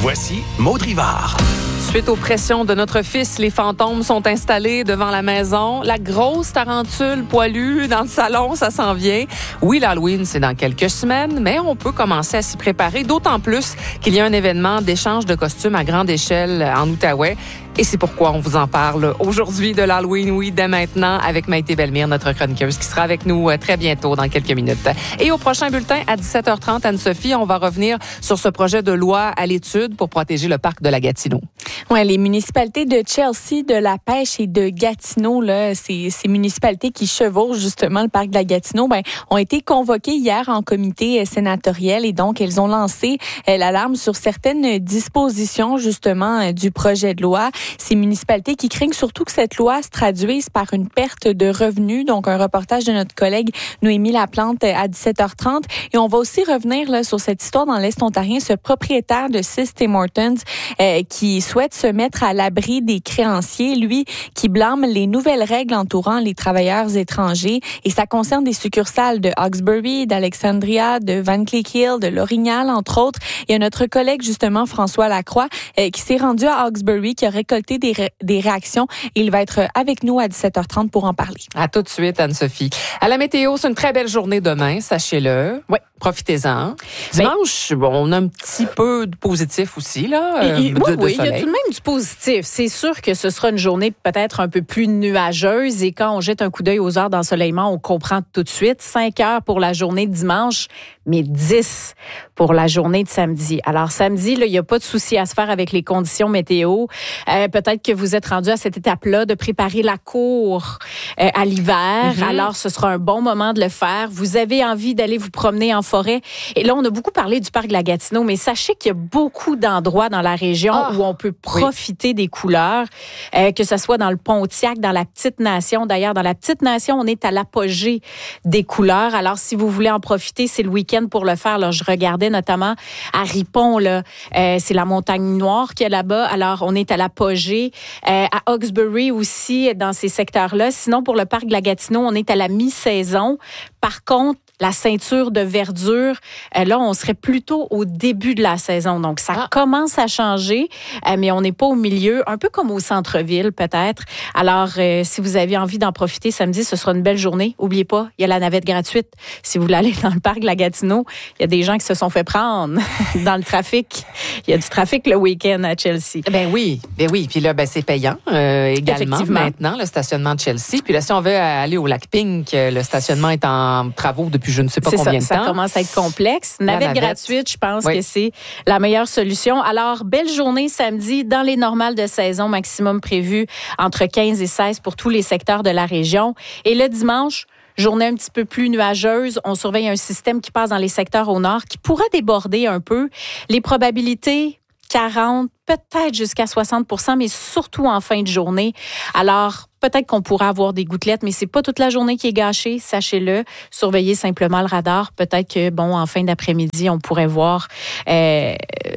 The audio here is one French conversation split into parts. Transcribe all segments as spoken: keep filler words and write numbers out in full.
Voici Maud Rivard. Suite aux pressions de notre fils, les fantômes sont installés devant la maison. La grosse tarentule poilue dans le salon, ça s'en vient. Oui, l'Halloween, c'est dans quelques semaines, mais on peut commencer à s'y préparer, d'autant plus qu'il y a un événement d'échange de costumes à grande échelle en Outaouais. Et c'est pourquoi on vous en parle aujourd'hui de l'Halloween, oui, dès maintenant, avec Maïté Bellemire, notre chroniqueuse, qui sera avec nous très bientôt, dans quelques minutes. Et au prochain bulletin, à dix-sept heures trente, Anne-Sophie, on va revenir sur ce projet de loi à l'étude pour protéger le parc de la Gatineau. Ouais, les municipalités de Chelsea, de La Pêche et de Gatineau, là, ces, ces municipalités qui chevauchent justement le parc de la Gatineau, ben, ont été convoquées hier en comité sénatoriel et donc elles ont lancé euh, l'alarme sur certaines dispositions justement euh, du projet de loi. Ces municipalités qui craignent surtout que cette loi se traduise par une perte de revenus. Donc un reportage de notre collègue Noémie Laplante à dix-sept heures trente. Et on va aussi revenir là sur cette histoire dans l'Est ontarien, ce propriétaire de six Tim Hortons euh, qui souhaite se mettre à l'abri des créanciers, lui qui blâme les nouvelles règles entourant les travailleurs étrangers. Et ça concerne des succursales de Hawkesbury, d'Alexandria, de Van Cleek Hill, de L'Orignal, entre autres. Il y a notre collègue, justement, François Lacroix, euh, qui s'est rendu à Hawkesbury, qui a récolté des, ré- des réactions. Et il va être avec nous à dix-sept heures trente pour en parler. À tout de suite, Anne-Sophie. À la météo, c'est une très belle journée demain, sachez-le. Oui. Profitez-en. Dimanche, bon, on a un petit peu de positif aussi, là. Euh, Et, de, oui, de oui, il y soleil. a tout de même du positif. C'est sûr que ce sera une journée peut-être un peu plus nuageuse et quand on jette un coup d'œil aux heures d'ensoleillement, on comprend tout de suite. cinq heures pour la journée de dimanche, mais dix pour la journée de samedi. Alors, samedi, là, il n'y a pas de souci à se faire avec les conditions météo. Euh, peut-être que vous êtes rendu à cette étape-là de préparer la cour euh, à l'hiver. Mm-hmm. Alors, ce sera un bon moment de le faire. Vous avez envie d'aller vous promener en forêt. Et là, on a beaucoup parlé du parc de la Gatineau, mais sachez qu'il y a beaucoup d'endroits dans la région oh, où on peut profiter oui. des couleurs, euh, que ce soit dans le Pontiac, dans la Petite Nation. D'ailleurs, dans la Petite Nation, on est à l'apogée des couleurs. Alors, si vous voulez en profiter, c'est le week-end pour le faire. Là, je regardais notamment à Ripon, là, euh, c'est la montagne noire qu'il y a là-bas. Alors, on est à l'apogée. Euh, à Hawkesbury aussi, dans ces secteurs-là. Sinon, pour le parc de la Gatineau, on est à la mi-saison. Par contre, la ceinture de verdure, euh, là, on serait plutôt au début de la saison. Donc, ça ah. commence à changer, euh, mais on n'est pas au milieu, un peu comme au centre-ville, peut-être. Alors, euh, si vous avez envie d'en profiter samedi, ce sera une belle journée. N'oubliez pas, il y a la navette gratuite. Si vous voulez aller dans le parc de la Gatineau, il y a des gens qui se sont fait prendre dans le trafic. Il y a du trafic le week-end à Chelsea. Ben oui, ben oui. Puis là, ben c'est payant euh, également maintenant, le stationnement de Chelsea. Puis là, si on veut aller au lac Pink, le stationnement est en travaux depuis je ne sais pas c'est combien ça, de temps. Ça commence à être complexe. Navette, navette. gratuite, je pense oui. que c'est la meilleure solution. Alors, belle journée samedi dans les normales de saison, maximum prévu entre quinze et seize pour tous les secteurs de la région. Et le dimanche, journée un petit peu plus nuageuse. On surveille un système qui passe dans les secteurs au nord qui pourra déborder un peu. Les probabilités, quarante, peut-être jusqu'à soixante pour cent, mais surtout en fin de journée. Alors, peut-être qu'on pourra avoir des gouttelettes, mais c'est pas toute la journée qui est gâchée, sachez-le. Surveillez simplement le radar. Peut-être que, bon, en fin d'après-midi, on pourrait voir euh,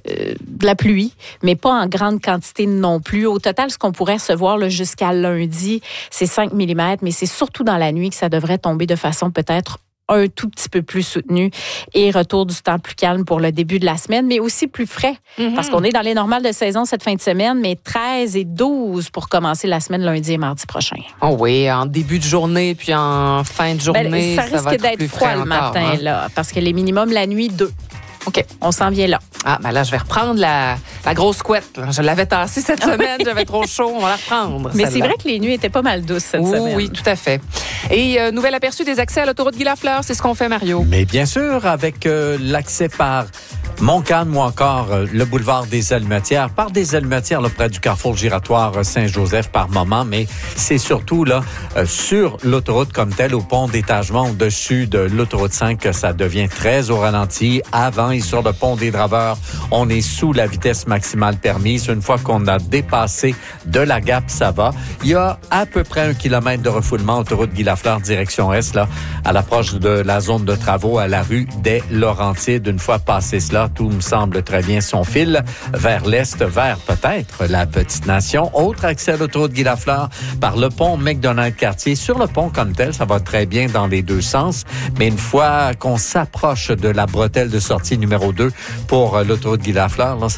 de la pluie, mais pas en grande quantité non plus. Au total, ce qu'on pourrait recevoir là, jusqu'à lundi, c'est cinq millimètres, mais c'est surtout dans la nuit que ça devrait tomber de façon peut-être un tout petit peu plus soutenu et retour du temps plus calme pour le début de la semaine, mais aussi plus frais, mm-hmm. parce qu'on est dans les normales de saison cette fin de semaine, mais treize et douze pour commencer la semaine lundi et mardi prochain. Oh oui, en début de journée puis en fin de journée, ben, ça, ça risque va être d'être plus froid frais le encore, matin, hein? là, parce que les minimums la nuit, deux. OK, on s'en vient là. Ah, ben là, je vais reprendre la, la grosse couette. Je l'avais tassée cette semaine, j'avais trop chaud, on va la reprendre. Mais celle-là. c'est vrai que les nuits étaient pas mal douces cette oui, semaine. Oui, tout à fait. Et euh, nouvel aperçu des accès à l'autoroute Guy Lafleur, c'est ce qu'on fait, Mario. Mais bien sûr, avec euh, l'accès par Montcalm ou encore euh, le boulevard des Allumettières, par des Allumettières là, près du carrefour giratoire Saint-Joseph par moment, mais c'est surtout là euh, sur l'autoroute comme telle, au pont d'étagement au-dessus de l'autoroute cinq que ça devient très au ralenti. Avant et sur le pont des Draveurs, on est sous la vitesse maximale permise. Une fois qu'on a dépassé de la Gap, ça va. Il y a à peu près un kilomètre de refoulement autoroute Guy Lafleur direction Est, là, à l'approche de la zone de travaux à la rue des Laurentides. Une fois passé cela, tout me semble très bien son fil vers l'Est, vers peut-être la Petite Nation. Autre accès à l'autoroute Guy Lafleur par le pont McDonald-Cartier. Sur le pont comme tel, ça va très bien dans les deux sens. Mais une fois qu'on s'approche de la bretelle de sortie numéro deux pour l'autoroute Guy Lafleur, là, c'est très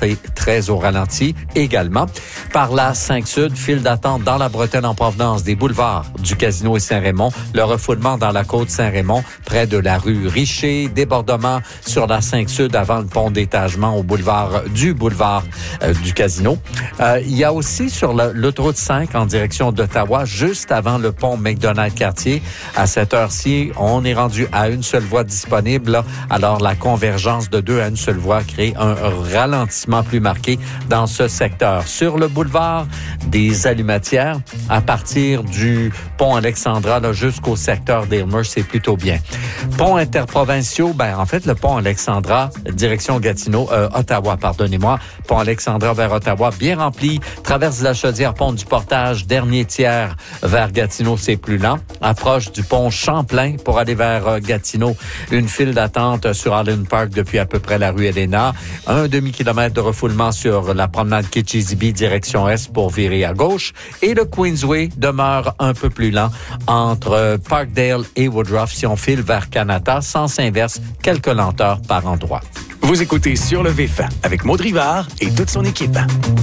très au ralenti également. Par la cinq Sud, file d'attente dans la Bretelle en provenance des boulevards du Casino et Saint-Raymond, le refoulement dans la côte Saint-Raymond, près de la rue Richer, débordement sur la cinq Sud avant le pont d'étagement au boulevard du boulevard euh, du Casino. Euh, il y a aussi sur le, l'autoroute cinq en direction d'Ottawa, juste avant le pont McDonald-Cartier. À cette heure-ci, on est rendu à une seule voie disponible. Là. Alors, la convergence de deux à une seule voie crée un ralentissement plus marqué dans ce secteur. Sur le boulevard des Allumatières, à partir du pont Alexandra là, jusqu'au secteur d'Aylmer, c'est plutôt bien. Pont interprovinciaux, ben en fait, le pont Alexandra, direction Gatineau, euh, Ottawa, pardonnez-moi. Pont Alexandra vers Ottawa, bien rempli. Traverse de la Chaudière, pont du Portage, dernier tiers vers Gatineau, c'est plus lent. Approche du pont Champlain pour aller vers euh, Gatineau. Une file d'attente sur Allen Park depuis à peu près la rue Elena. Un demi-kilomètre de refoulement sur la promenade Kitchissippi, direction Est pour virer à gauche. Et le Queensway demeure un peu plus lent entre Parkdale et Woodruff si on file vers Kanata. Sens inverse, quelques lenteurs par endroit. Vous écoutez Sur le Vif avec Maud Rivard et toute son équipe.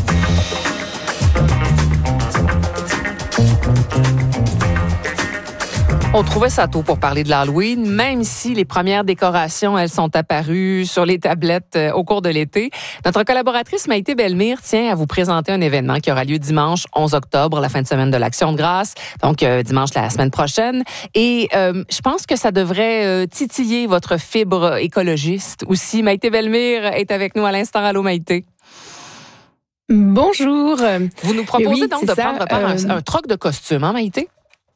On trouvait ça tôt pour parler de l'Halloween, même si les premières décorations, elles sont apparues sur les tablettes au cours de l'été. Notre collaboratrice Maïté Bellemire tient à vous présenter un événement qui aura lieu dimanche onze octobre, la fin de semaine de l'Action de grâce, donc euh, dimanche la semaine prochaine. Et euh, je pense que ça devrait euh, titiller votre fibre écologiste aussi. Maïté Bellemire est avec nous à l'instant. Allô Maïté. Bonjour. Vous nous proposez oui, donc de ça, prendre part euh... à un, un troc de costume, hein Maïté?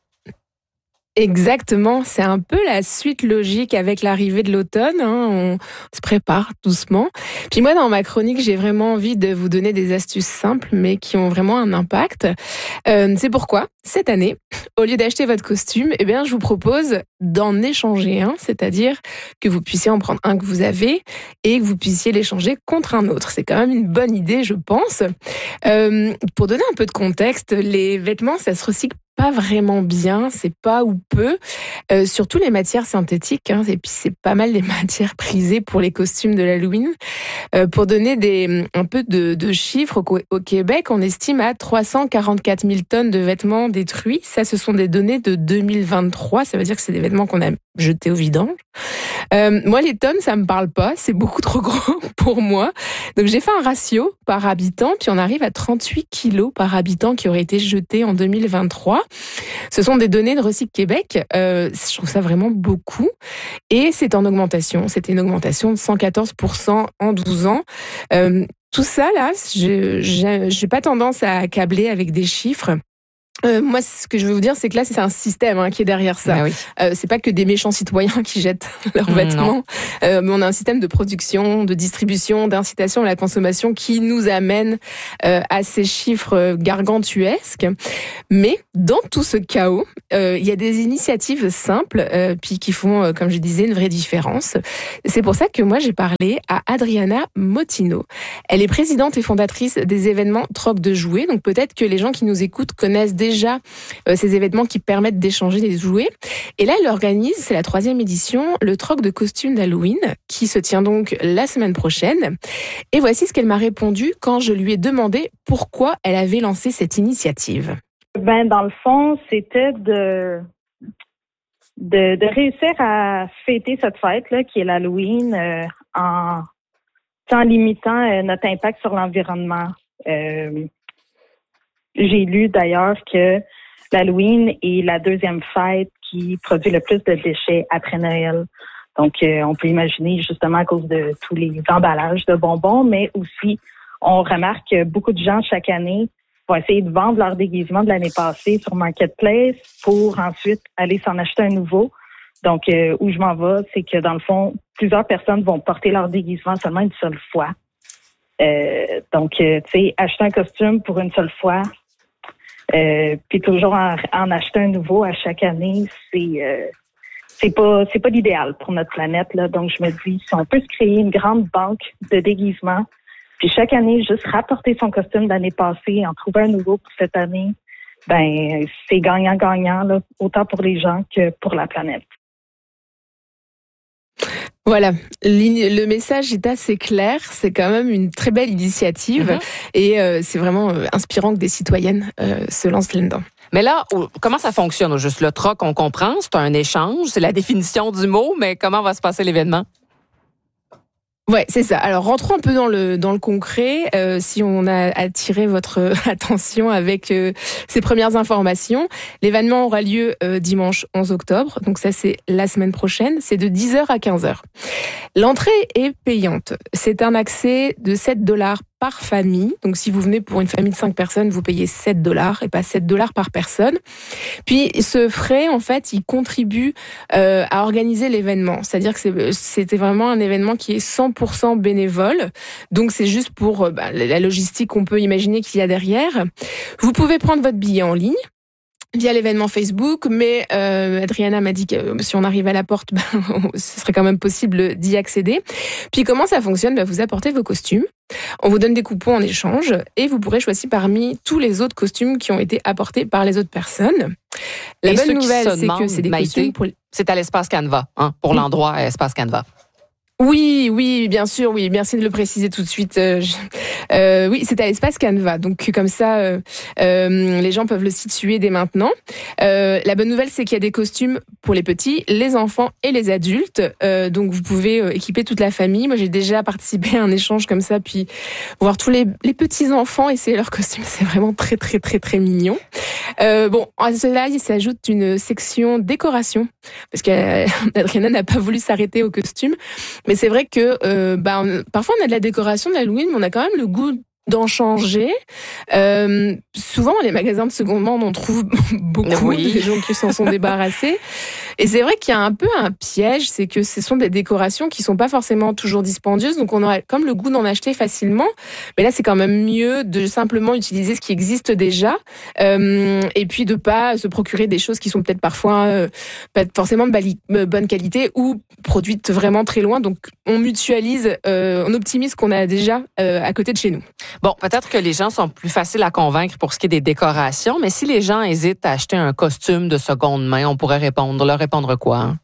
Exactement, c'est un peu la suite logique avec l'arrivée de l'automne, hein. On se prépare doucement. Puis moi, dans ma chronique, j'ai vraiment envie de vous donner des astuces simples, mais qui ont vraiment un impact. Euh, c'est pourquoi, cette année, au lieu d'acheter votre costume, eh bien, je vous propose d'en échanger un, c'est-à-dire que vous puissiez en prendre un que vous avez et que vous puissiez l'échanger contre un autre. C'est quand même une bonne idée, je pense. Euh, pour donner un peu de contexte, les vêtements, ça se recycle pas vraiment bien, c'est pas ou peu, euh, surtout les matières synthétiques, hein, et puis c'est pas mal les matières prisées pour les costumes de l'Halloween. Euh, pour donner des, un peu de, de chiffres, au, au Québec, on estime à trois cent quarante-quatre mille tonnes de vêtements détruits. Ça, ce sont des données de deux mille vingt-trois, ça veut dire que c'est des vêtements qu'on a jetés au vidange. Euh, moi, les tonnes, ça me parle pas, c'est beaucoup trop gros pour moi. Donc j'ai fait un ratio par habitant, puis on arrive à trente-huit kilos par habitant qui auraient été jetés en deux mille vingt-trois. Ce sont des données de Recycle Québec. Euh, je trouve ça vraiment beaucoup. Et c'est en augmentation. C'était une augmentation de cent quatorze pour cent en douze ans. Euh, tout ça, là, je n'ai pas tendance à accabler avec des chiffres. Euh, moi, ce que je veux vous dire, c'est que là, c'est un système hein, qui est derrière ça. Ben oui. Euh, c'est pas que des méchants citoyens qui jettent leurs mmh, vêtements, euh, mais on a un système de production, de distribution, d'incitation à la consommation qui nous amène euh, à ces chiffres gargantuesques. Mais dans tout ce chaos, euh, il y a des initiatives simples, euh, puis qui font, euh, comme je disais, une vraie différence. C'est pour ça que moi, j'ai parlé à Adriana Motino. Elle est présidente et fondatrice des événements Troc de jouets. Donc peut-être que les gens qui nous écoutent connaissent déjà déjà euh, ces événements qui permettent d'échanger des jouets. Et là, elle organise, c'est la troisième édition, le troc de costumes d'Halloween, qui se tient donc la semaine prochaine. Et voici ce qu'elle m'a répondu quand je lui ai demandé pourquoi elle avait lancé cette initiative. Ben, dans le fond, c'était de, de, de réussir à fêter cette fête-là, qui est l'Halloween, euh, en, en limitant euh, notre impact sur l'environnement. Euh, J'ai lu d'ailleurs que l'Halloween est la deuxième fête qui produit le plus de déchets après Noël. Donc, euh, on peut imaginer justement à cause de tous les emballages de bonbons, mais aussi, on remarque que beaucoup de gens chaque année vont essayer de vendre leur déguisement de l'année passée sur Marketplace pour ensuite aller s'en acheter un nouveau. Donc, euh, où je m'en vais, c'est que dans le fond, plusieurs personnes vont porter leur déguisement seulement une seule fois. Euh, donc, euh, tu sais, acheter un costume pour une seule fois, Euh, puis toujours en, en acheter un nouveau à chaque année, c'est euh, c'est pas c'est pas l'idéal pour notre planète là. Donc je me dis, si on peut se créer une grande banque de déguisements, puis chaque année juste rapporter son costume d'année passée, en trouver un nouveau pour cette année, ben c'est gagnant-gagnant là, autant pour les gens que pour la planète. Voilà, le message est assez clair, c'est quand même une très belle initiative mmh. et euh, c'est vraiment euh, inspirant que des citoyennes euh, se lancent là-dedans. Mais là, comment ça fonctionne? Juste le troc, on comprend, c'est un échange, c'est la définition du mot, mais comment va se passer l'événement? Ouais, c'est ça. Alors, rentrons un peu dans le dans le concret. Euh, si on a attiré votre attention avec euh, ces premières informations, l'événement aura lieu euh, dimanche onze octobre. Donc ça, c'est la semaine prochaine. C'est de dix heures à quinze heures. L'entrée est payante. C'est un accès de sept dollars par famille. Donc, si vous venez pour une famille de cinq personnes, vous payez sept dollars et pas sept dollars par personne. Puis, ce frais, en fait, il contribue euh, à organiser l'événement. C'est-à-dire que c'est, c'était vraiment un événement qui est cent pour cent bénévole. Donc, c'est juste pour bah, la logistique qu'on peut imaginer qu'il y a derrière. Vous pouvez prendre votre billet en ligne via l'événement Facebook, mais euh, Adriana m'a dit que euh, si on arrive à la porte, ben, ce serait quand même possible d'y accéder. Puis comment ça fonctionne? Ben, vous apportez vos costumes, on vous donne des coupons en échange et vous pourrez choisir parmi tous les autres costumes qui ont été apportés par les autres personnes. La et bonne nouvelle, c'est que c'est des Maïté, costumes pour... C'est à l'espace Canva, hein, pour oui. l'endroit Espace Canva. Oui, oui, bien sûr, oui. Merci de le préciser tout de suite. Euh, je, euh, oui, c'est à l'espace Canva, donc comme ça, euh, euh, les gens peuvent le situer dès maintenant. Euh, la bonne nouvelle, c'est qu'il y a des costumes pour les petits, les enfants et les adultes. Euh, donc vous pouvez euh, équiper toute la famille. Moi, j'ai déjà participé à un échange comme ça, puis voir tous les, les petits enfants essayer leurs costumes, c'est vraiment très, très, très, très mignon. Euh, bon, à cela, il s'ajoute une section décoration, parce qu'Adriana n'a pas voulu s'arrêter aux costumes. Mais c'est vrai que euh, bah, on, parfois on a de la décoration d'Halloween, mais on a quand même le goût d'en changer. Euh, souvent, les magasins de seconde main, on en trouve beaucoup, oui. des gens qui s'en sont débarrassés. Et c'est vrai qu'il y a un peu un piège, c'est que ce sont des décorations qui sont pas forcément toujours dispendieuses, donc on aura comme le goût d'en acheter facilement. Mais là, c'est quand même mieux de simplement utiliser ce qui existe déjà, euh, et puis de pas se procurer des choses qui sont peut-être parfois euh, pas forcément de bali- euh, bonne qualité ou produites vraiment très loin. Donc, on mutualise, euh, on optimise ce qu'on a déjà euh, à côté de chez nous. Bon, peut-être que les gens sont plus faciles à convaincre pour ce qui est des décorations, mais si les gens hésitent à acheter un costume de seconde main, on pourrait répondre, leur répondre quoi? Hein?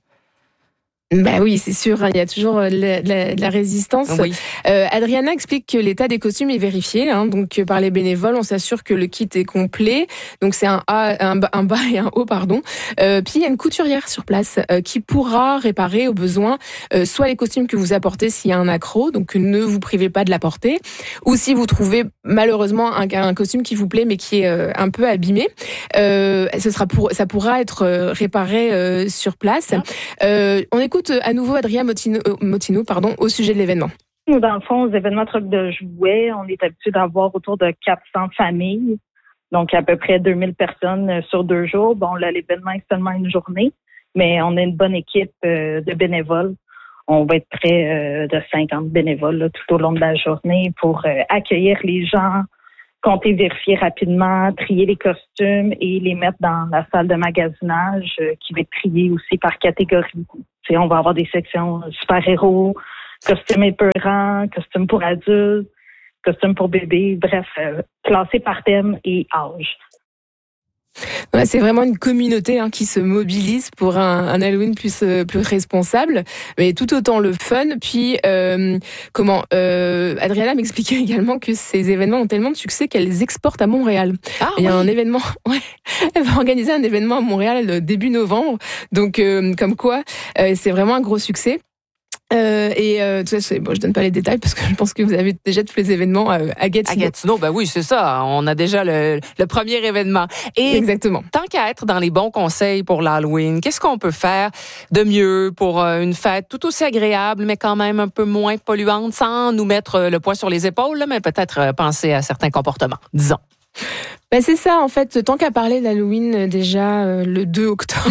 Ben oui, c'est sûr, hein, il y a toujours de la, la, la résistance. Oui. Euh, Adriana explique que l'état des costumes est vérifié, hein, donc par les bénévoles, on s'assure que le kit est complet. Donc c'est un A, un, un bas et un haut, pardon. Euh, puis il y a une couturière sur place euh, qui pourra réparer au besoin euh, soit les costumes que vous apportez s'il y a un accroc, donc ne vous privez pas de l'apporter, ou si vous trouvez malheureusement un, un costume qui vous plaît mais qui est euh, un peu abîmé, euh, ce sera pour, ça pourra être réparé euh, sur place. Euh, on écoute à nouveau Adrien Motino, Motino pardon, au sujet de l'événement. Nous, dans le fond, aux événements trucs de jouets, on est habitué d'avoir autour de quatre cents familles, donc à peu près deux mille personnes sur deux jours. Bon, là, l'événement est seulement une journée, mais on a une bonne équipe euh, de bénévoles. On va être près euh, de cinquante bénévoles là, tout au long de la journée pour euh, accueillir les gens, compter, vérifier rapidement, trier les costumes et les mettre dans la salle de magasinage euh, qui va être triée aussi par catégorie. T'sais, on va avoir des sections super-héros, costumes épeurants, costumes pour adultes, costumes pour bébés, bref, euh, classés par thème et âge. Ouais, c'est vraiment une communauté hein, qui se mobilise pour un, un Halloween plus euh, plus responsable, mais tout autant le fun. Puis euh, comment euh, Adriana m'expliquait également que ces événements ont tellement de succès qu'elle les exporte à Montréal. Ah, Il y a oui. un événement, ouais, elle va organiser un événement à Montréal début novembre. Donc euh, comme quoi, euh, c'est vraiment un gros succès. Euh, et euh, tout ça, c'est, bon, je donne pas les détails parce que je pense que vous avez déjà tous les événements à, à Gatineau. À Gatineau, ben oui, c'est ça. On a déjà le, le premier événement. Et exactement. Tant qu'à être dans les bons conseils pour l'Halloween, qu'est-ce qu'on peut faire de mieux pour une fête tout aussi agréable, mais quand même un peu moins polluante, sans nous mettre le poids sur les épaules, là, mais peut-être penser à certains comportements, disons. Ben c'est ça, en fait, tant qu'à parler d'Halloween, déjà euh, le deux octobre,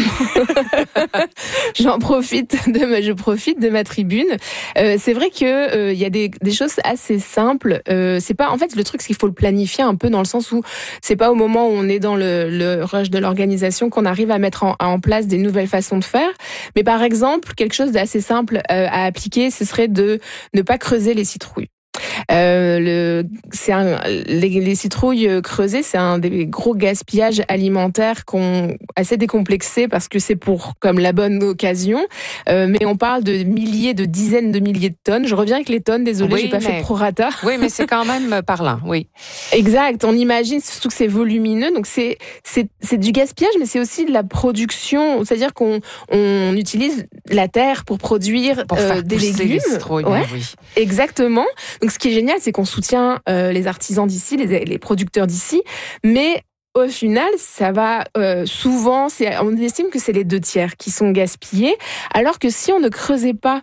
j'en profite de ma, je profite de ma tribune. Euh, c'est vrai que euh, il y a des, des choses assez simples. Euh, c'est pas, en fait, le truc, c'est qu'il faut le planifier un peu dans le sens où c'est pas au moment où on est dans le, le rush de l'organisation qu'on arrive à mettre en, en place des nouvelles façons de faire. Mais par exemple, quelque chose d'assez simple euh, à appliquer, ce serait de ne pas creuser les citrouilles. Euh, le, c'est un, les, les citrouilles creusées, c'est un des gros gaspillages alimentaires qu'on assez décomplexé parce que c'est pour comme la bonne occasion. Euh, mais on parle de milliers, de dizaines de milliers de tonnes. Je reviens avec les tonnes, désolée, oui, j'ai pas mais... fait de prorata. Oui, mais c'est quand même parlant, oui. Exact. On imagine surtout que c'est volumineux, donc c'est c'est c'est du gaspillage, mais c'est aussi de la production. C'est-à-dire qu'on on utilise la terre pour produire pour euh, des légumes. Les citrouilles, ouais, oui. Exactement. Donc ce qui est génial, c'est qu'on soutient euh, les artisans d'ici, les, les producteurs d'ici, mais au final, ça va euh, souvent, c'est, on estime que c'est les deux tiers qui sont gaspillés, alors que si on ne creusait pas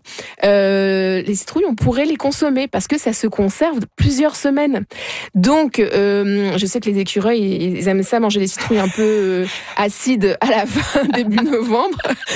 euh, les citrouilles, on pourrait les consommer parce que ça se conserve plusieurs semaines. Donc, euh, je sais que les écureuils, ils aiment ça manger des citrouilles un peu euh, acides à la fin, début novembre,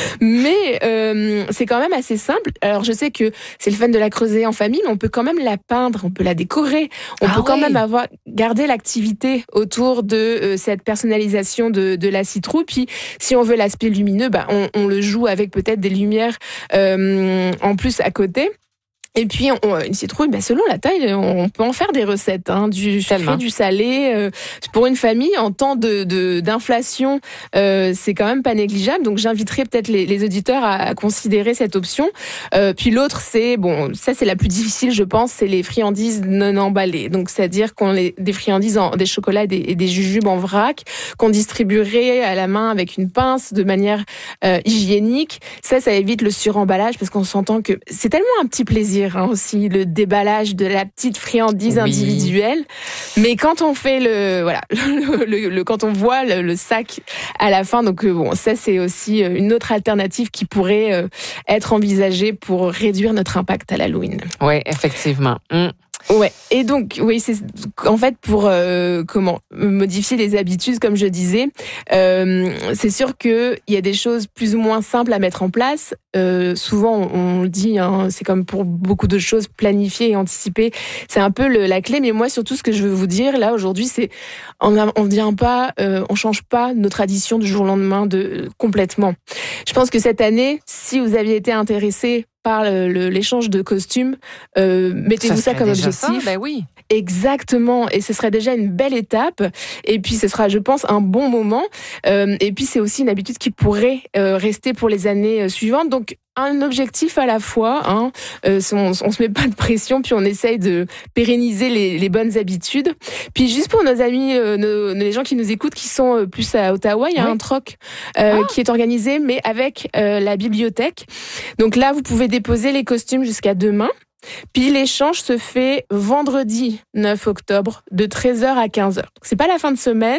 mais euh, c'est quand même assez simple. Alors, je sais que c'est le fun de la creuser en famille, mais on peut quand même la peindre, on peut la décorer, on ah peut oui. quand même avoir garder l'activité autour de euh, cette personnalisation de, de la citrouille. Puis, si on veut l'aspect lumineux, bah, on, on le joue avec peut-être des lumières euh, en plus à côté. Et puis, on, une citrouille, ben, selon la taille, on peut en faire des recettes, hein, du sucré, du salé. Euh, pour une famille, en temps de, de d'inflation, euh, c'est quand même pas négligeable. Donc, j'inviterai peut-être les, les auditeurs à, à considérer cette option. Euh, puis l'autre, c'est bon, ça c'est la plus difficile, je pense, c'est les friandises non emballées. Donc, c'est-à-dire qu'on les des friandises, en, des chocolats, et des, et des jujubes en vrac qu'on distribuerait à la main avec une pince de manière euh, hygiénique. Ça, ça évite le suremballage parce qu'on s'entend que c'est tellement un petit plaisir. Hein, aussi le déballage de la petite friandise oui. individuelle, mais quand on fait le voilà le, le, le quand on voit le, le sac à la fin, donc euh, bon, ça c'est aussi une autre alternative qui pourrait euh, être envisagée pour réduire notre impact à l'Halloween. Oui, effectivement. Mmh. Ouais, et donc oui, c'est en fait pour euh, comment modifier les habitudes, comme je disais. Euh, c'est sûr que il y a des choses plus ou moins simples à mettre en place. Euh, souvent, on, on le dit, hein, c'est comme pour beaucoup de choses, planifier et anticiper, c'est un peu le, la clé. Mais moi, surtout, ce que je veux vous dire là aujourd'hui, c'est on ne vient pas, euh, on change pas nos traditions du jour au lendemain de complètement. Je pense que cette année, si vous aviez été intéressé par le, le, l'échange de costumes, euh, mettez-vous ça, ça comme objectif. Ça, ben oui. Exactement, et ce serait déjà une belle étape. Et puis ce sera, je pense, un bon moment. Euh, et puis c'est aussi une habitude qui pourrait euh, rester pour les années suivantes. Donc un objectif à la fois, hein. Euh, on, on se met pas de pression, puis on essaye de pérenniser les, les bonnes habitudes. Puis juste pour nos amis, euh, nos, les gens qui nous écoutent, qui sont plus à Ottawa, il y a oui. un troc euh, ah. qui est organisé, mais avec euh, la bibliothèque. Donc là, vous pouvez déposer les costumes jusqu'à demain. Puis l'échange se fait vendredi neuf octobre de treize heures à quinze heures. Donc c'est pas la fin de semaine,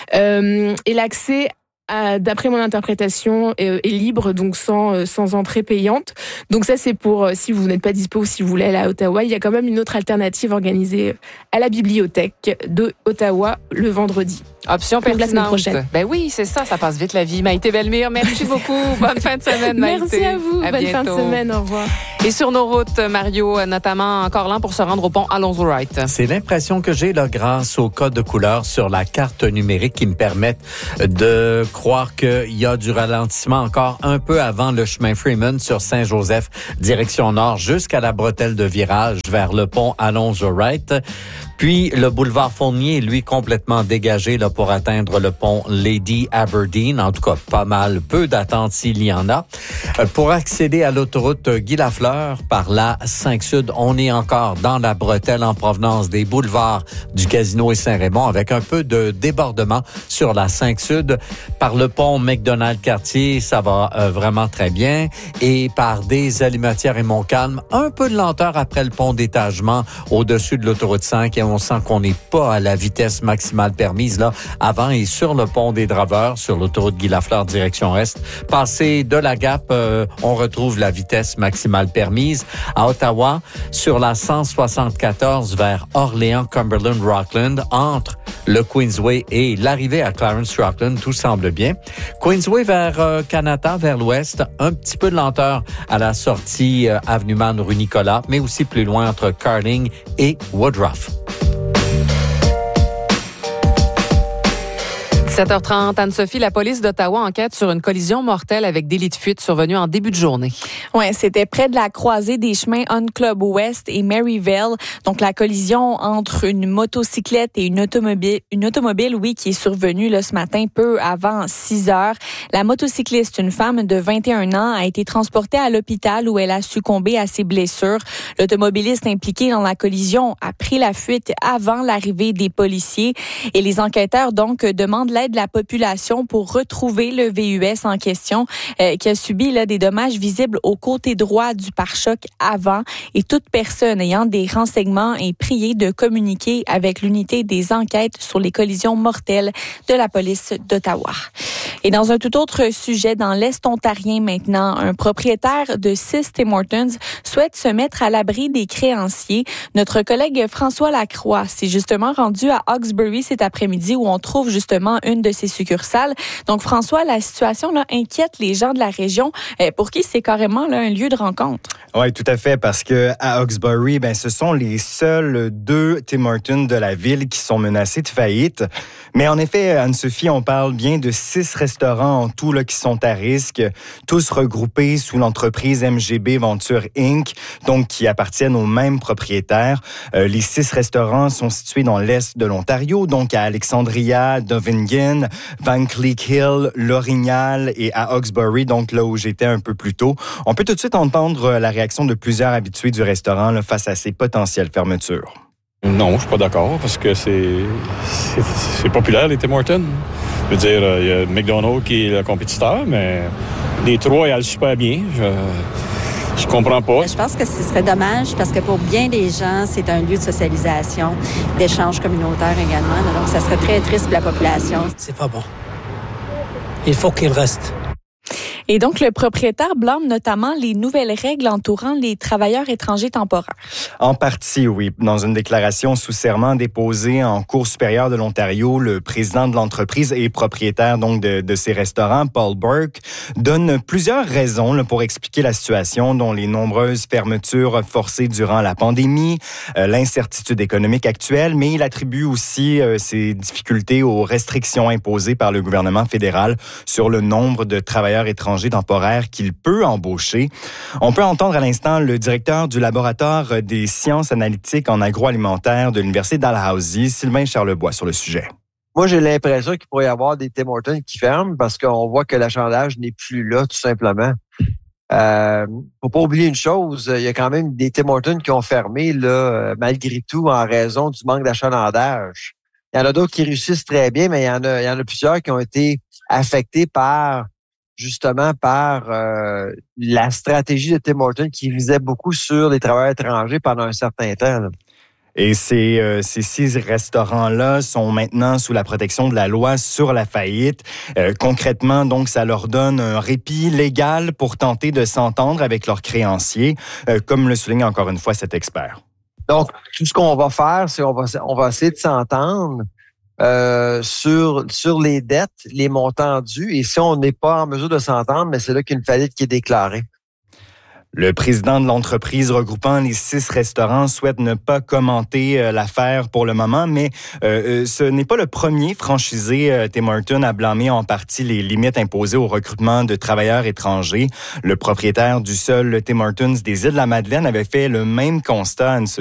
euh, et l'accès à, d'après mon interprétation, est, est libre, donc sans, sans entrée payante. Donc ça, c'est pour si vous n'êtes pas dispo ou si vous voulez aller à Ottawa. Il y a quand même une autre alternative organisée à la bibliothèque de Ottawa le vendredi. Option pertinente. Ben oui, c'est ça, ça passe vite la vie. Maïté Bellemire, merci beaucoup. Bonne fin de semaine, Maïté. Merci à vous. À Bonne bientôt. fin de semaine. Au revoir. Et sur nos routes, Mario, notamment encore lent pour se rendre au pont Alonzo-Wright. C'est l'impression que j'ai là grâce au code de couleur sur la carte numérique qui me permettent de croire qu'il y a du ralentissement encore un peu avant le chemin Freeman sur Saint-Joseph, direction nord, jusqu'à la bretelle de virage vers le pont Alonzo-Wright. Puis le boulevard Fournier, lui, complètement dégagé là pour atteindre le pont Lady Aberdeen. En tout cas, pas mal, peu d'attente s'il y en a. Pour accéder à l'autoroute Guy Lafleur par la cinq Sud, on est encore dans la bretelle en provenance des boulevards du Casino et Saint-Raymond avec un peu de débordement sur la cinq Sud. Par le pont McDonald-Cartier, ça va euh, vraiment très bien. Et par des Alimentières et Montcalm, un peu de lenteur après le pont d'étagement au-dessus de l'autoroute cinq. Et on sent qu'on n'est pas à la vitesse maximale permise là avant et sur le pont des Draveurs, sur l'autoroute Guy Lafleur direction est. Passé de la Gap, euh, on retrouve la vitesse maximale permise. À Ottawa, sur la cent soixante-quatorze vers Orléans, Cumberland, Rockland, entre le Queensway et l'arrivée à Clarence-Rockland, tout semble bien. Queensway vers euh, Kanata, vers l'ouest, un petit peu de lenteur à la sortie euh, Avenue Man, rue Nicolas, mais aussi plus loin entre Carling et Woodruff. dix-sept heures trente, Anne-Sophie, la police d'Ottawa enquête sur une collision mortelle avec délit de fuite survenue en début de journée. Oui, c'était près de la croisée des chemins On Club West et Maryvale. Donc, la collision entre une motocyclette et une automobile, une automobile, oui, qui est survenue là, ce matin, peu avant six heures. La motocycliste, une femme de vingt et un ans, a été transportée à l'hôpital où elle a succombé à ses blessures. L'automobiliste impliqué dans la collision a pris la fuite avant l'arrivée des policiers et les enquêteurs, donc, demandent l'aide de la population pour retrouver le V U S en question euh, qui a subi là, des dommages visibles au côté droit du pare-choc avant et toute personne ayant des renseignements est priée de communiquer avec l'unité des enquêtes sur les collisions mortelles de la police d'Ottawa. Et dans un tout autre sujet, dans l'Est ontarien maintenant, un propriétaire de six Tim Hortons souhaite se mettre à l'abri des créanciers. Notre collègue François Lacroix s'est justement rendu à Hawkesbury cet après-midi où on trouve justement une de ses succursales. Donc François, la situation là inquiète les gens de la région pour qui c'est carrément là, un lieu de rencontre. Oui, tout à fait, parce que à Hawkesbury, ben ce sont les seuls deux Tim Hortons de la ville qui sont menacés de faillite. Mais en effet, Anne-Sophie, on parle bien de six restaurants en tout là, qui sont à risque, tous regroupés sous l'entreprise M G B Venture Incorporated, donc qui appartiennent au même propriétaire. Euh, les six restaurants sont situés dans l'est de l'Ontario, donc à Alexandria, Dovingen, Van Cleek Hill, L'Orignal et à Hawkesbury, donc là où j'étais un peu plus tôt. On peut tout de suite entendre la réaction de plusieurs habitués du restaurant là, face à ces potentielles fermetures. Non, je suis pas d'accord parce que c'est, c'est, c'est populaire, les Tim Hortons. Je veux dire, il y a McDonald's qui est le compétiteur, mais les trois, ils allent super bien. Je, je comprends pas. Je pense que ce serait dommage parce que pour bien des gens, c'est un lieu de socialisation, d'échange communautaire également. Donc, ça serait très triste pour la population. C'est pas bon. Il faut qu'il reste. Et donc, le propriétaire blâme notamment les nouvelles règles entourant les travailleurs étrangers temporaires. En partie, oui. Dans une déclaration sous serment déposée en Cour supérieure de l'Ontario, le président de l'entreprise et propriétaire donc de, de ces restaurants, Paul Burke, donne plusieurs raisons là, pour expliquer la situation, dont les nombreuses fermetures forcées durant la pandémie, euh, l'incertitude économique actuelle, mais il attribue aussi euh, ces difficultés aux restrictions imposées par le gouvernement fédéral sur le nombre de travailleurs étrangers temporaire qu'il peut embaucher. On peut entendre à l'instant le directeur du laboratoire des sciences analytiques en agroalimentaire de l'Université Dalhousie, Sylvain Charlebois, sur le sujet. Moi, j'ai l'impression qu'il pourrait y avoir des Tim Hortons qui ferment parce qu'on voit que l'achalandage n'est plus là, tout simplement. Euh, faut pas oublier une chose, il y a quand même des Tim Hortons qui ont fermé, là, malgré tout, en raison du manque d'achalandage. Il y en a d'autres qui réussissent très bien, mais il y en a, il y en a plusieurs qui ont été affectés par justement par euh, la stratégie de Tim Hortons qui visait beaucoup sur les travailleurs étrangers pendant un certain temps. Là. Et ces, euh, ces six restaurants-là sont maintenant sous la protection de la loi sur la faillite. Euh, concrètement, donc, ça leur donne un répit légal pour tenter de s'entendre avec leurs créanciers, euh, comme le souligne encore une fois cet expert. Donc, tout ce qu'on va faire, c'est on va, on va essayer de s'entendre Euh, sur sur les dettes, les montants dus. Et si on n'est pas en mesure de s'entendre, mais c'est là qu'il y a une faillite qui est déclarée. Le président de l'entreprise regroupant les six restaurants souhaite ne pas commenter euh, l'affaire pour le moment, mais euh, ce n'est pas le premier franchisé euh, Tim Hortons à blâmer en partie les limites imposées au recrutement de travailleurs étrangers. Le propriétaire du seul Tim Hortons des Îles de la Madeleine avait fait le même constat à une